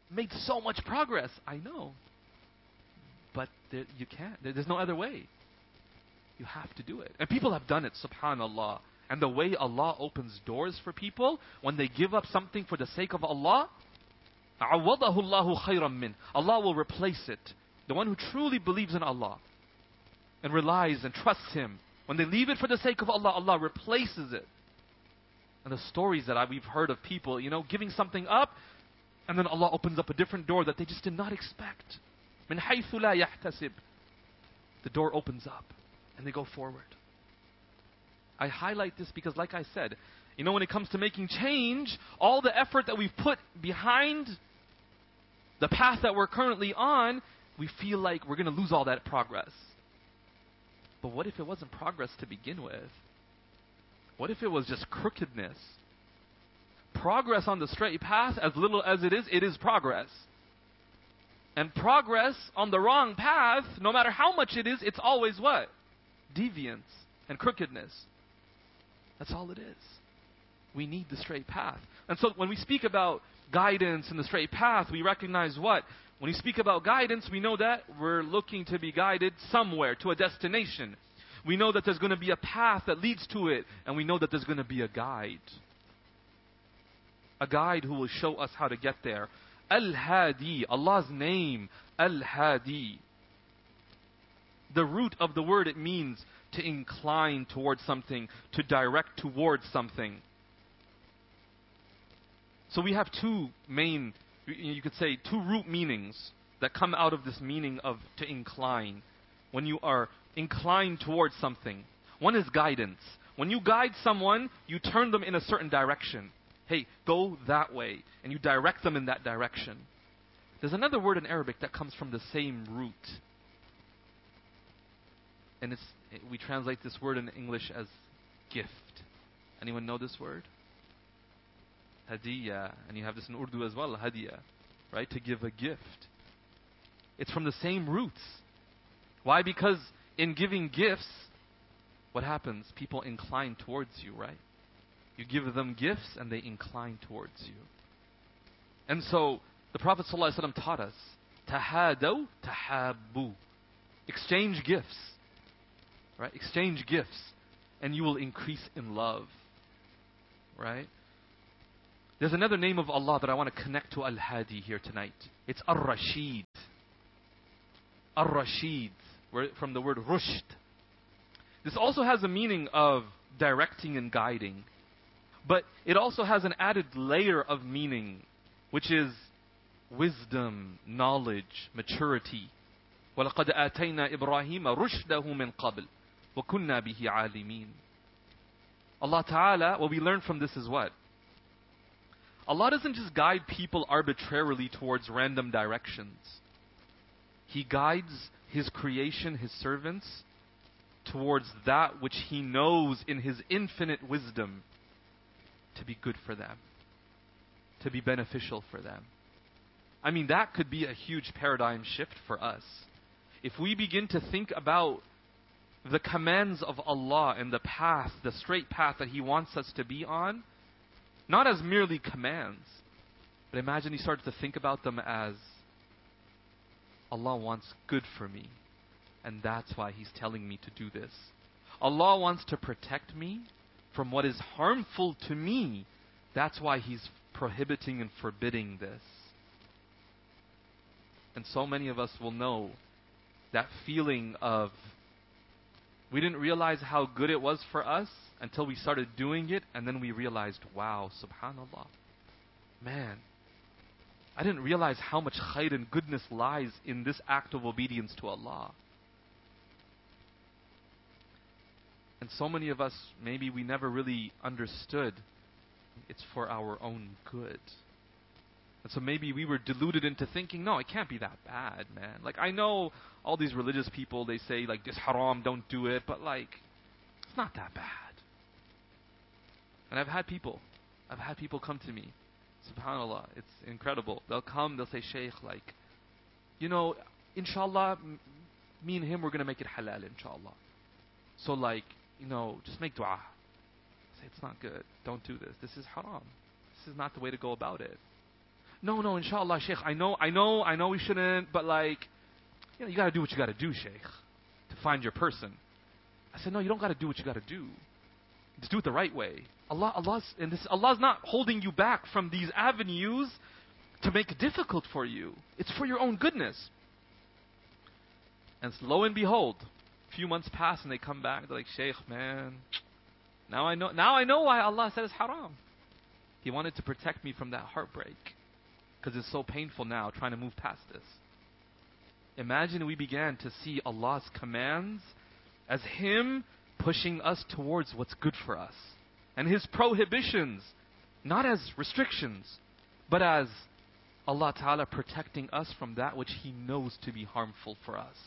made so much progress. I know. But you can't. There's no other way. You have to do it. And people have done it, subhanAllah. And the way Allah opens doors for people, when they give up something for the sake of Allah, عَوَضَهُ اللَّهُ خَيْرًا مِّنْهُ. Allah will replace it. The one who truly believes in Allah and relies and trusts Him, when they leave it for the sake of Allah, Allah replaces it. And the stories that we've heard of people, giving something up, and then Allah opens up a different door that they just did not expect. مِنْ حَيْثُ لَا يَحْتَسِبْ. The door opens up, and they go forward. I highlight this because, like I said, when it comes to making change, all the effort that we've put behind the path that we're currently on, we feel like we're going to lose all that progress. But what if it wasn't progress to begin with? What if it was just crookedness? Progress on the straight path, as little as it is progress. And progress on the wrong path, no matter how much it is, it's always what? Deviance and crookedness. That's all it is. We need the straight path. And so when we speak about guidance and the straight path, we recognize what? When we speak about guidance, we know that we're looking to be guided somewhere, to a destination. We know that there's going to be a path that leads to it, and we know that there's going to be a guide. A guide who will show us how to get there. Al-Hadi, Allah's name, Al-Hadi. The root of the word, it means to incline towards something, to direct towards something. So we have two main, you could say, two root meanings that come out of this meaning of to incline. When you are inclined towards something. One is guidance. When you guide someone, you turn them in a certain direction. Hey, go that way. And you direct them in that direction. There's another word in Arabic that comes from the same root. And we translate this word in English as gift. Anyone know this word? Hadiya. And you have this in Urdu as well, hadiya. Right? To give a gift. It's from the same roots. Why? Because in giving gifts, what happens? People incline towards you, right? You give them gifts and they incline towards you. And so, the Prophet ﷺ taught us, Tahadaw, tahabbu. Exchange gifts. Right? Exchange gifts. And you will increase in love. Right? There's another name of Allah that I want to connect to Al-Hadi here tonight. It's Ar-Rashid. Ar-Rashid. From the word rushd. This also has a meaning of directing and guiding. But it also has an added layer of meaning, which is wisdom, knowledge, maturity. وَلَقَدْ آتَيْنَا إِبْرَاهِيمَ رُشْدَهُ مِنْ قَبْلِ وَكُنَّا بِهِ عَالِمِينَ. Allah Ta'ala, what we learn from this is what? Allah doesn't just guide people arbitrarily towards random directions. He guides His creation, His servants, towards that which He knows in His infinite wisdom to be good for them, to be beneficial for them. I mean, that could be a huge paradigm shift for us. If we begin to think about the commands of Allah and the path, the straight path that He wants us to be on, not as merely commands, but imagine you start to think about them as Allah wants good for me, and that's why He's telling me to do this. Allah wants to protect me from what is harmful to me. That's why He's prohibiting and forbidding this. And so many of us will know that feeling of we didn't realize how good it was for us until we started doing it, and then we realized, wow, subhanallah. Man, I didn't realize how much khair and goodness lies in this act of obedience to Allah. And so many of us, maybe we never really understood it's for our own good. And so maybe we were deluded into thinking, no, it can't be that bad, man. Like, I know all these religious people, they say, like, this haram, don't do it, but like, it's not that bad. And I've had people come to me. SubhanAllah, it's incredible. They'll come, they'll say, Shaykh, like, inshallah, me and him, we're going to make it halal, inshallah. So like, just make dua. I say, it's not good. Don't do this. This is haram. This is not the way to go about it. no, inshallah, Sheikh, I know we shouldn't, but like, you got to do what you got to do, Sheikh, to find your person. I said, no, you don't got to do what you got to do. Just do it the right way. Allah's not holding you back from these avenues to make it difficult for you. It's for your own goodness. And lo and behold, a few months pass and they come back. They're like, Shaykh, man, now I know why Allah said it's haram. He wanted to protect me from that heartbreak, because it's so painful now trying to move past this. Imagine we began to see Allah's commands as Him pushing us towards what's good for us, and His prohibitions not as restrictions, but as Allah Ta'ala protecting us from that which He knows to be harmful for us.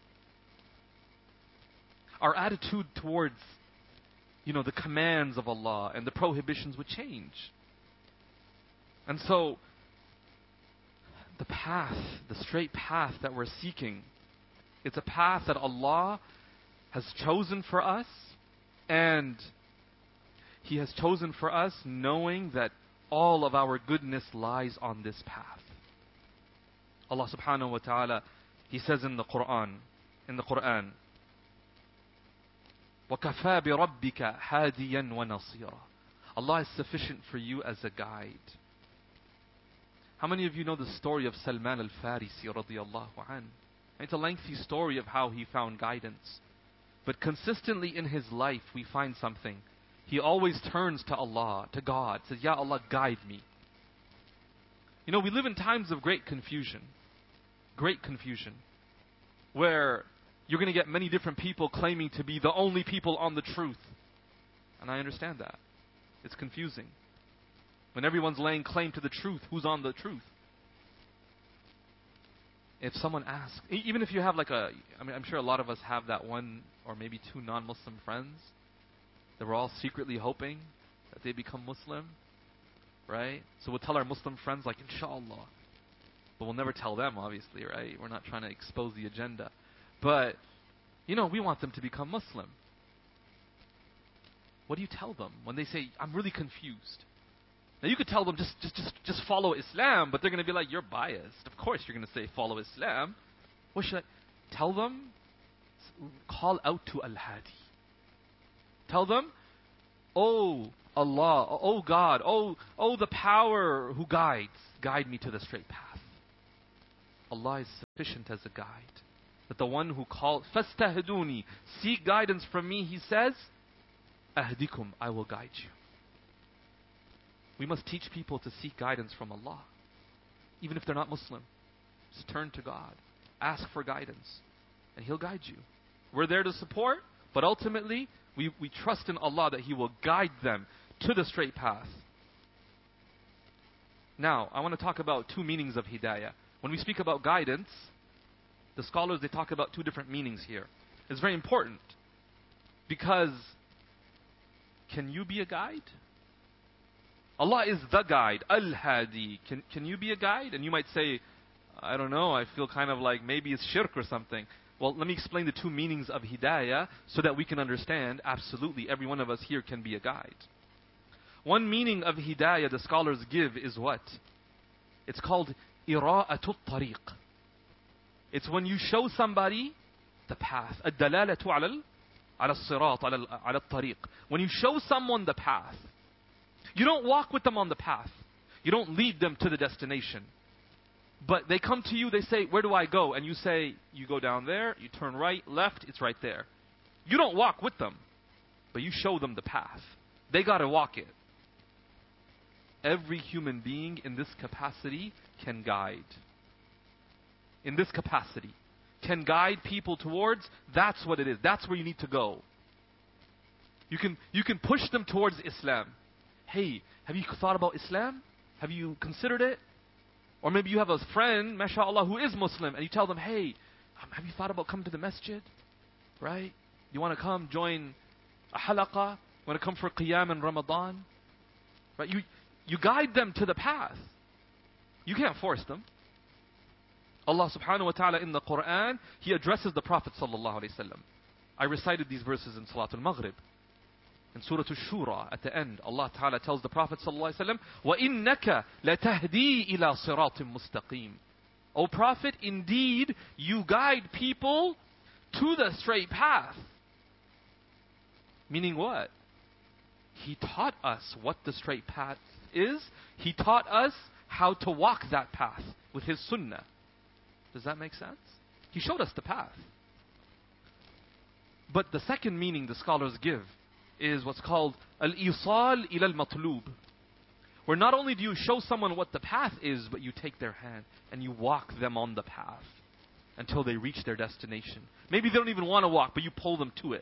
Our attitude towards, the commands of Allah and the prohibitions would change. And so, the path, the straight path that we're seeking, it's a path that Allah has chosen for us, and He has chosen for us knowing that all of our goodness lies on this path. Allah subhanahu wa ta'ala, He says in the Quran, وَكَفَى بِرَبِّكَ هَادِيًا وَنَصِيرًا. Allah is sufficient for you as a guide. How many of you know the story of Salman al-Farisi radiyallahu anhu? It's a lengthy story of how he found guidance. But consistently in his life we find something. He always turns to Allah, to God, says, Ya Allah, guide me. We live in times of great confusion, where you're going to get many different people claiming to be the only people on the truth. And I understand that. It's confusing. When everyone's laying claim to the truth, who's on the truth? If someone asks, even if you have I'm sure a lot of us have that one or maybe two non-Muslim friends that we're all secretly hoping that they become Muslim, right? So we'll tell our Muslim friends inshallah. But we'll never tell them, obviously, right? We're not trying to expose the agenda. But, we want them to become Muslim. What do you tell them when they say, I'm really confused? Now you could tell them, just follow Islam, but they're going to be like, you're biased. Of course you're going to say, follow Islam. What should I tell them? Call out to Al-Hadi. Tell them, oh Allah, oh God, oh the power who guides, guide me to the straight path. Allah is sufficient as a guide. That the one who called, فَاسْتَهْدُونِي, seek guidance from me, He says, أَهْدِكُمْ, I will guide you. We must teach people to seek guidance from Allah. Even if they're not Muslim. Just turn to God. Ask for guidance. And He'll guide you. We're there to support, but ultimately, we trust in Allah that He will guide them to the straight path. Now, I want to talk about two meanings of hidayah. When we speak about guidance, the scholars, they talk about two different meanings here. It's very important. Because, can you be a guide? Allah is the guide, Al-Hadi. Can you be a guide? And you might say, I don't know, I feel kind of like maybe it's shirk or something. Well, let me explain the two meanings of hidayah so that we can understand, absolutely, every one of us here can be a guide. One meaning of hidayah the scholars give is what? It's called ira'atul tariq. It's when you show somebody the path. Ad-dalalatu ala al-sirat, ala al-tariq. When you show someone the path, you don't walk with them on the path. You don't lead them to the destination. But they come to you, they say, where do I go? And you say, you go down there, you turn right, left, it's right there. You don't walk with them, but you show them the path. They got to walk it. Every human being in this capacity can guide. In this capacity. Can guide people towards, that's what it is. That's where you need to go. You can push them towards Islam. Hey, have you thought about Islam? Have you considered it? Or maybe you have a friend, mashallah, who is Muslim, and you tell them, hey, have you thought about coming to the masjid? Right? You want to come join a halaqah? You want to come for qiyam in Ramadan? Right? You guide them to the path. You can't force them. Allah subhanahu wa ta'ala in the Quran, He addresses the Prophet sallallahu alaihi wasallam. I recited these verses in Salatul Maghrib. In Surah Ash-Shura, at the end, Allah Ta'ala tells the Prophet ﷺ, وَإِنَّكَ لَتَهْدِي إِلَى صِرَاطٍ مُسْتَقِيمٍ. O Prophet, indeed, you guide people to the straight path. Meaning what? He taught us what the straight path is. He taught us how to walk that path with His sunnah. Does that make sense? He showed us the path. But the second meaning the scholars give is what's called al-isal ila al-matlub. Where not only do you show someone what the path is, but you take their hand and you walk them on the path until they reach their destination. Maybe they don't even want to walk, but you pull them to it.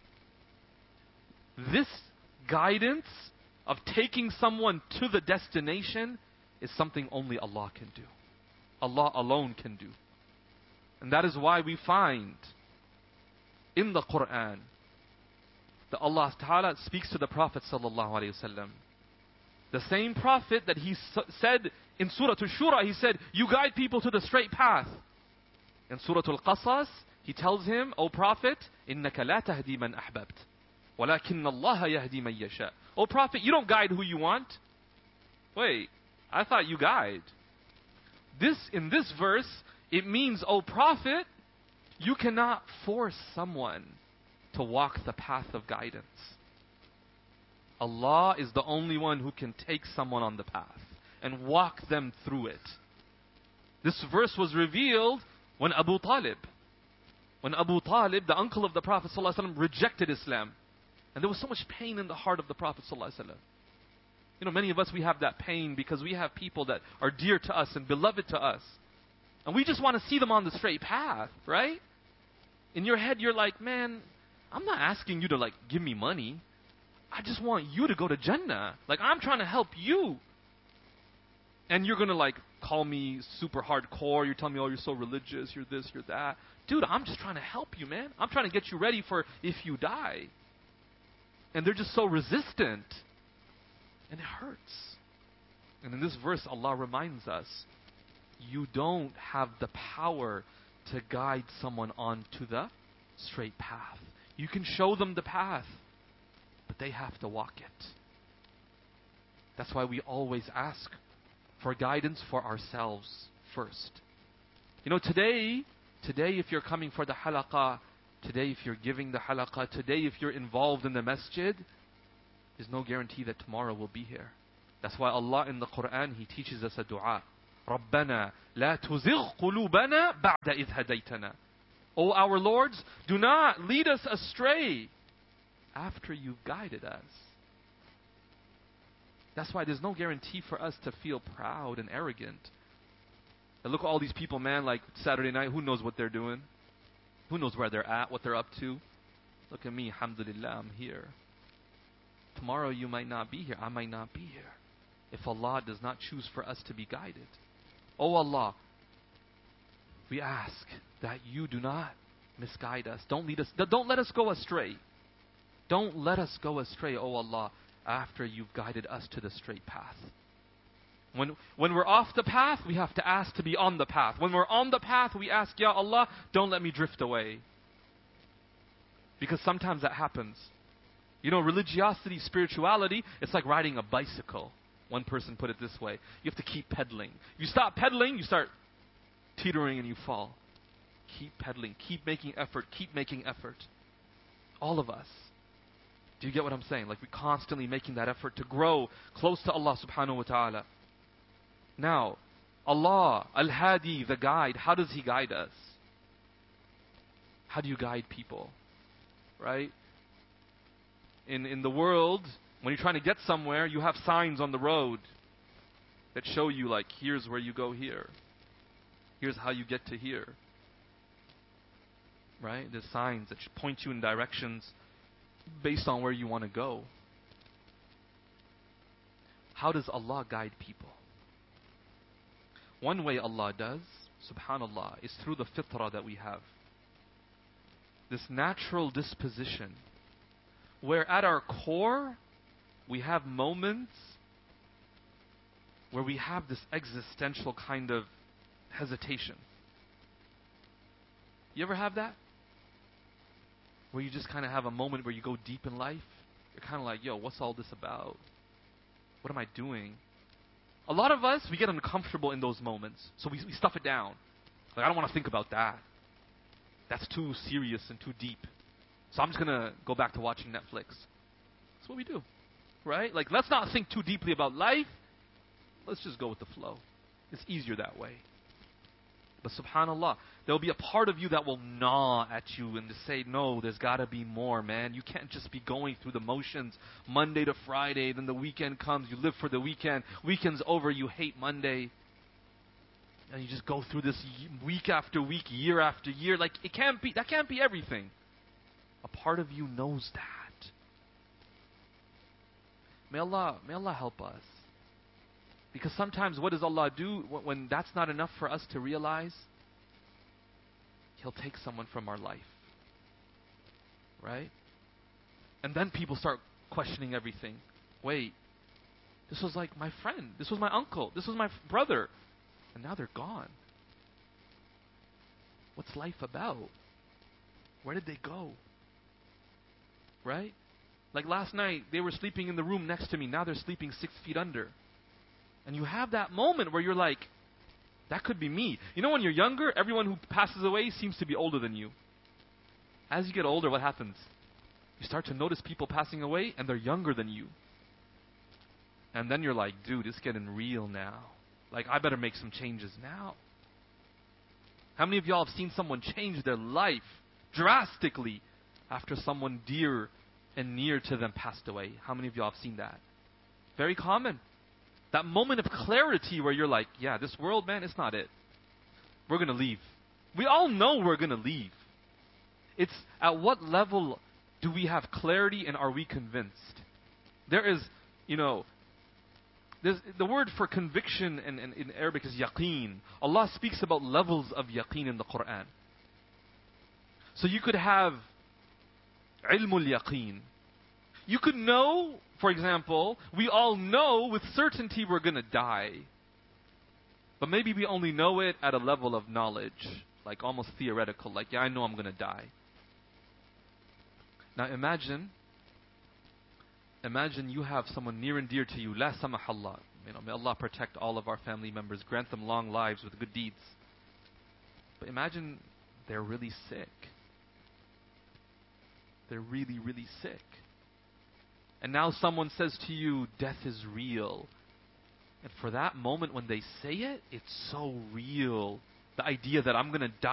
This guidance of taking someone to the destination is something only Allah can do. Allah alone can do. And that is why we find in the Quran that Allah Ta'ala speaks to the Prophet Sallallahu Alaihi Wasallam. The same Prophet that He said in Surah Ash-Shura, He said, you guide people to the straight path. In Surah Al-Qasas, He tells him, O Prophet, إِنَّكَ لَا تَهْدِي مَنْ أَحْبَبْتَ وَلَكِنَّ اللَّهَ يَهْدِي مَنْ يَشَاءُ. O Prophet, you don't guide who you want. Wait, I thought you guide. In this verse, it means, O Prophet, you cannot force someone to walk the path of guidance. Allah is the only one who can take someone on the path and walk them through it. This verse was revealed when Abu Talib, the uncle of the Prophet ﷺ, rejected Islam. And there was so much pain in the heart of the Prophet ﷺ. You know, many of us, we have that pain because we have people that are dear to us and beloved to us. And we just want to see them on the straight path, right? In your head, you're like, man, I'm not asking you to give me money. I just want you to go to Jannah. I'm trying to help you. And you're going to call me super hardcore. You're telling me, oh, you're so religious. You're this, you're that. Dude, I'm just trying to help you, man. I'm trying to get you ready for if you die. And they're just so resistant. And it hurts. And in this verse, Allah reminds us, you don't have the power to guide someone onto the straight path. You can show them the path, but they have to walk it. That's why we always ask for guidance for ourselves first. You know, today if you're coming for the halaqah, today if you're giving the halaqah, today if you're involved in the masjid, there's no guarantee that tomorrow we'll be here. That's why Allah in the Quran, He teaches us a dua. رَبَّنَا لَا تُزِغْ قُلُوبَنَا بَعْدَ إِذْ هَدَيْتَنَا. O our Lords, do not lead us astray after you've guided us. That's why there's no guarantee for us to feel proud and arrogant. And look at all these people, man, Saturday night, who knows what they're doing? Who knows where they're at, what they're up to? Look at me, alhamdulillah, I'm here. Tomorrow you might not be here, I might not be here. If Allah does not choose for us to be guided. Oh Allah, we ask that you do not misguide us. Don't let us go astray. Don't let us go astray, oh Allah, after you've guided us to the straight path. When we're off the path, we have to ask to be on the path. When we're on the path, we ask, Ya Allah, don't let me drift away. Because sometimes that happens. You know, religiosity, spirituality, it's like riding a bicycle. One person put it this way. You have to keep pedaling. You stop pedaling, you start teetering and you fall. Keep pedaling. Keep making effort. Keep making effort. All of us. Do you get what I'm saying? We're constantly making that effort to grow close to Allah subhanahu wa ta'ala. Now, Allah, Al-Hadi, the guide, how does He guide us? How do you guide people? Right? In the world, when you're trying to get somewhere, you have signs on the road that show you, here's where you go here. Here's how you get to here. Right? There's signs that point you in directions based on where you want to go. How does Allah guide people? One way Allah does, subhanallah, is through the fitrah that we have. This natural disposition, where at our core, we have moments where we have this existential kind of hesitation. You ever have that? Where you just kind of have a moment where you go deep in life? you're kind of like, yo, what's all this about? What am I doing? A lot of us, we get uncomfortable in those moments, so we stuff it down. Like, I don't want to think about that. That's too serious and too deep. So I'm just going to go back to watching Netflix. That's what we do, right? Like, let's not think too deeply about life. Let's just go with the flow. It's easier that way. But subhanAllah, there will be a part of you that will gnaw at you and to say, no, there's got to be more, man. You can't just be going through the motions Monday to Friday, then the weekend comes, you live for the weekend. Weekend's over, you hate Monday. And you just go through this week after week, year after year. Like, that can't be everything. A part of you knows that. May Allah help us. Because sometimes what does Allah do when that's not enough for us to realize? He'll take someone from our life. Right? And then people start questioning everything. Wait, this was like my friend. This was my uncle. This was my brother. And now they're gone. What's life about? Where did they go? Right? Like last night, they were sleeping in the room next to me. Now they're sleeping 6 feet under. And you have that moment where you're like, that could be me. You know when you're younger, everyone who passes away seems to be older than you. As you get older, what happens? You start to notice people passing away and they're younger than you. And then you're like, dude, it's getting real now. Like, I better make some changes now. How many of y'all have seen someone change their life drastically after someone dear and near to them passed away? How many of y'all have seen that? Very common. That moment of clarity where you're like, yeah, this world, man, it's not it. We're going to leave. We all know we're going to leave. It's at what level do we have clarity and are we convinced? There is, the word for conviction in Arabic is yaqeen. Allah speaks about levels of yaqeen in the Quran. So you could have ilmul yaqeen. You could know, for example, we all know with certainty we're going to die. But maybe we only know it at a level of knowledge, like almost theoretical, like, yeah, I know I'm going to die. Now imagine you have someone near and dear to you, la samahallah. May Allah protect all of our family members, grant them long lives with good deeds. But imagine they're really sick. They're really, really sick. And now someone says to you, death is real. And for that moment when they say it, it's so real. The idea that I'm going to die.